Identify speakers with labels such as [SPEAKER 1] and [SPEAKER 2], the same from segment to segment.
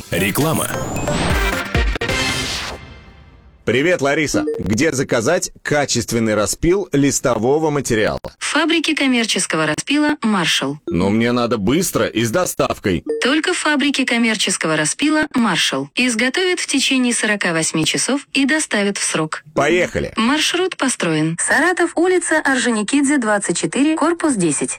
[SPEAKER 1] Реклама.
[SPEAKER 2] Привет, Лариса. Где заказать качественный распил листового материала?
[SPEAKER 3] В фабрике коммерческого распила «Маршал».
[SPEAKER 2] Но мне надо быстро и с доставкой.
[SPEAKER 3] Только в фабрике коммерческого распила «Маршал». Изготовят в течение 48 часов и доставят в срок.
[SPEAKER 2] Поехали.
[SPEAKER 3] Маршрут построен. Саратов, улица Орджоникидзе, 24, корпус 10.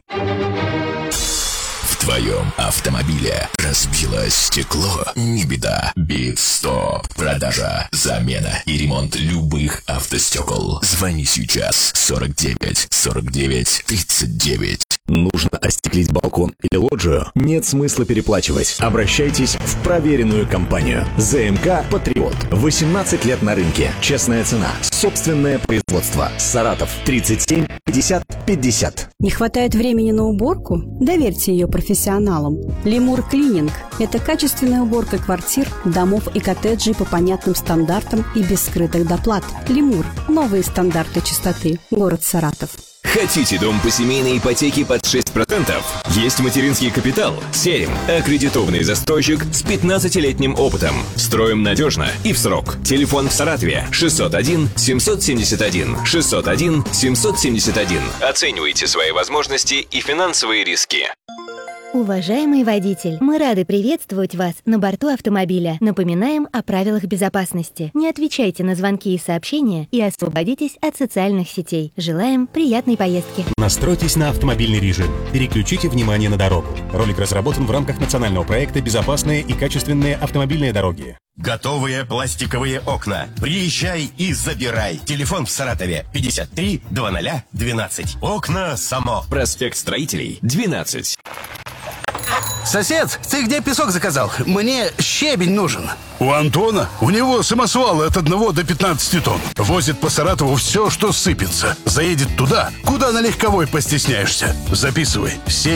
[SPEAKER 1] В твоем автомобиле разбилось стекло? Не беда. Битстоп. Продажа, замена и ремонт любых автостекол. Звони сейчас. 49 49 39.
[SPEAKER 4] Нужно остеклить балкон или лоджию? Нет смысла переплачивать. Обращайтесь в проверенную компанию. ЗМК «Патриот». 18 лет на рынке. Честная цена. Собственное производство. Саратов. 37 50 50.
[SPEAKER 5] Не хватает времени на уборку? Доверьте ее профессионалам. Лемур Клининг – это качественная уборка квартир, домов и коттеджей по понятным стандартам и без скрытых доплат. Лемур – новые стандарты чистоты. Город Саратов.
[SPEAKER 1] Хотите дом по семейной ипотеке под 6%? Есть материнский капитал. Серим. Аккредитованный застройщик с 15-летним опытом. Строим надежно и в срок. Телефон в Саратове 601 771 601 771. Оценивайте свои возможности и финансовые риски.
[SPEAKER 6] Уважаемый водитель, мы рады приветствовать вас на борту автомобиля. Напоминаем о правилах безопасности. Не отвечайте на звонки и сообщения и освободитесь от социальных сетей. Желаем приятной поездки.
[SPEAKER 7] Настройтесь на автомобильный режим. Переключите внимание на дорогу. Ролик разработан в рамках национального проекта «Безопасные и качественные автомобильные дороги».
[SPEAKER 8] Готовые пластиковые окна. Приезжай и забирай. Телефон в Саратове 53 00 12. Окна само.
[SPEAKER 1] Проспект Строителей 12.
[SPEAKER 9] Сосед, ты где песок заказал? Мне щебень нужен.
[SPEAKER 10] У Антона? У него самосвал от 1 до 15 тонн. Возит по Саратову все, что сыпется. Заедет туда, куда на легковой постесняешься. Записывай.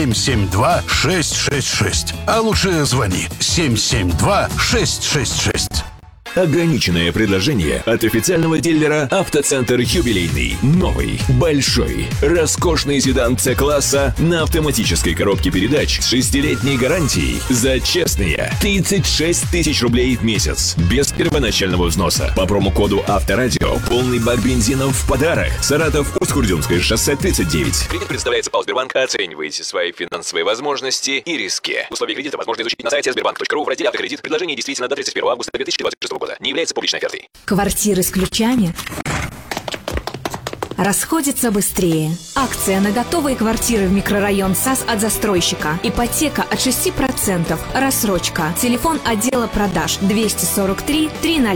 [SPEAKER 10] 772-666. А лучше звони. 772-666.
[SPEAKER 1] Ограниченное предложение от официального дилера «Автоцентр Юбилейный». Новый, большой, роскошный седан С-класса на автоматической коробке передач с 6-летней гарантией за честные 36 тысяч рублей в месяц. Без первоначального взноса. По промокоду «Авторадио» полный бак бензина в подарок. Саратов, Ускурдюмское шоссе 39. Кредит предоставляется ПАО «Сбербанк». Оценивайте свои финансовые возможности и риски. Условия кредита возможно изучить на сайте сбербанк.ру в разделе «Автокредит». Предложение действительно до 31 августа 2026 года. Не является публичной офертой.
[SPEAKER 11] Квартиры с ключами расходятся быстрее. Акция на готовые квартиры в микрорайон САС от застройщика. Ипотека от 6%. Рассрочка. Телефон отдела продаж 243 30.